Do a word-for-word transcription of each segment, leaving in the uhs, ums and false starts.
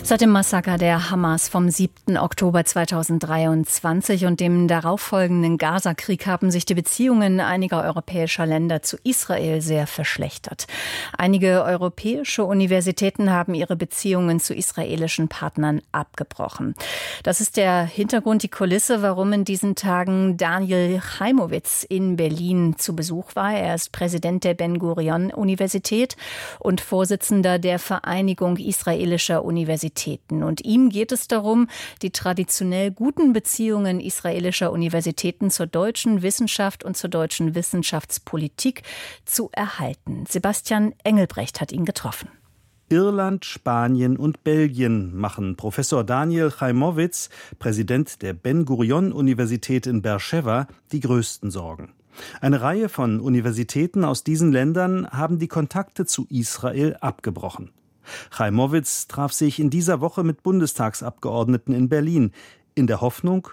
Seit dem Massaker der Hamas vom siebten Oktober zweitausenddreiundzwanzig und dem darauffolgenden Gaza-Krieg haben sich die Beziehungen einiger europäischer Länder zu Israel sehr verschlechtert. Einige europäische Universitäten haben ihre Beziehungen zu israelischen Partnern abgebrochen. Das ist der Hintergrund, die Kulisse, warum in diesen Tagen Daniel Chaimowitz in Berlin zu Besuch war. Er ist Präsident der Ben-Gurion-Universität und Vorsitzender der Vereinigung israelischer Universitäten. Und ihm geht es darum, die traditionell guten Beziehungen israelischer Universitäten zur deutschen Wissenschaft und zur deutschen Wissenschaftspolitik zu erhalten. Sebastian Engelbrecht hat ihn getroffen. Irland, Spanien und Belgien machen Professor Daniel Chaimowitz, Präsident der Ben-Gurion-Universität in Beersheva, die größten Sorgen. Eine Reihe von Universitäten aus diesen Ländern haben die Kontakte zu Israel abgebrochen. Chaimowitz traf sich in dieser Woche mit Bundestagsabgeordneten in Berlin, in der Hoffnung,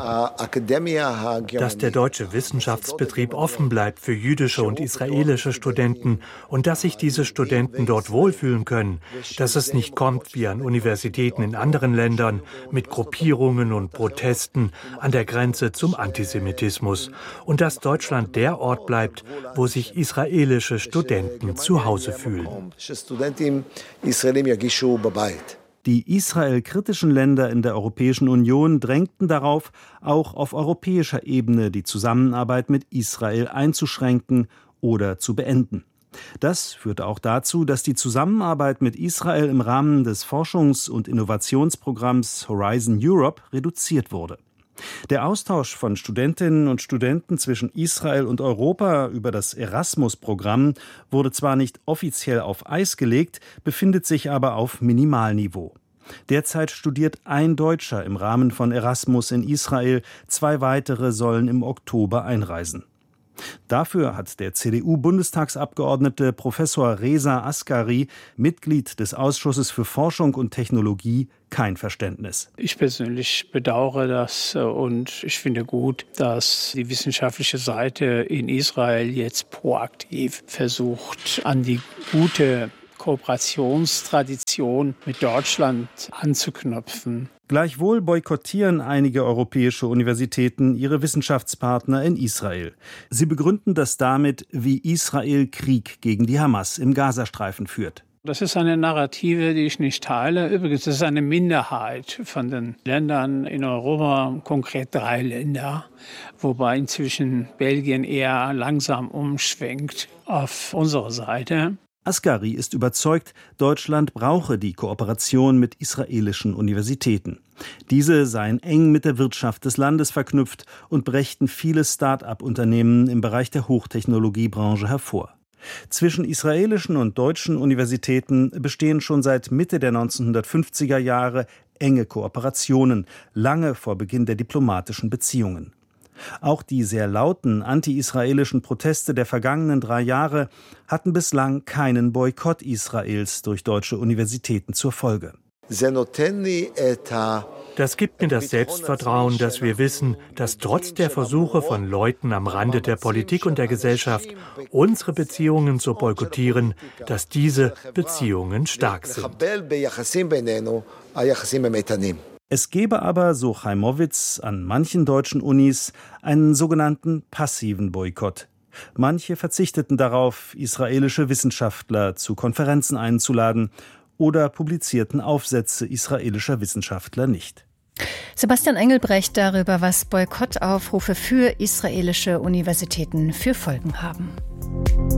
dass der deutsche Wissenschaftsbetrieb offen bleibt für jüdische und israelische Studenten und dass sich diese Studenten dort wohlfühlen können, dass es nicht kommt wie an Universitäten in anderen Ländern mit Gruppierungen und Protesten an der Grenze zum Antisemitismus und dass Deutschland der Ort bleibt, wo sich israelische Studenten zu Hause fühlen. Die israelkritischen Länder in der Europäischen Union drängten darauf, auch auf europäischer Ebene die Zusammenarbeit mit Israel einzuschränken oder zu beenden. Das führte auch dazu, dass die Zusammenarbeit mit Israel im Rahmen des Forschungs- und Innovationsprogramms Horizon Europe reduziert wurde. Der Austausch von Studentinnen und Studenten zwischen Israel und Europa über das Erasmus-Programm wurde zwar nicht offiziell auf Eis gelegt, befindet sich aber auf Minimalniveau. Derzeit studiert ein Deutscher im Rahmen von Erasmus in Israel, zwei weitere sollen im Oktober einreisen. Dafür hat der C D U-Bundestagsabgeordnete Professor Reza Asgari, Mitglied des Ausschusses für Forschung und Technologie, kein Verständnis. Ich persönlich bedauere das und ich finde gut, dass die wissenschaftliche Seite in Israel jetzt proaktiv versucht, an die gute Kooperationstradition mit Deutschland anzuknüpfen. Gleichwohl boykottieren einige europäische Universitäten ihre Wissenschaftspartner in Israel. Sie begründen das damit, wie Israel Krieg gegen die Hamas im Gazastreifen führt. Das ist eine Narrative, die ich nicht teile. Übrigens, das ist eine Minderheit von den Ländern in Europa, konkret drei Länder, wobei inzwischen Belgien eher langsam umschwenkt auf unsere Seite. Asgari ist überzeugt, Deutschland brauche die Kooperation mit israelischen Universitäten. Diese seien eng mit der Wirtschaft des Landes verknüpft und brächten viele Start-up-Unternehmen im Bereich der Hochtechnologiebranche hervor. Zwischen israelischen und deutschen Universitäten bestehen schon seit Mitte der neunzehnhundertfünfziger Jahre enge Kooperationen, lange vor Beginn der diplomatischen Beziehungen. Auch die sehr lauten anti-israelischen Proteste der vergangenen drei Jahre hatten bislang keinen Boykott Israels durch deutsche Universitäten zur Folge. Das gibt mir das Selbstvertrauen, dass wir wissen, dass trotz der Versuche von Leuten am Rande der Politik und der Gesellschaft, unsere Beziehungen zu boykottieren, dass diese Beziehungen stark sind. Es gebe aber, so Chaimowitz, an manchen deutschen Unis einen sogenannten passiven Boykott. Manche verzichteten darauf, israelische Wissenschaftler zu Konferenzen einzuladen oder publizierten Aufsätze israelischer Wissenschaftler nicht. Sebastian Engelbrecht darüber, was Boykottaufrufe für israelische Universitäten für Folgen haben.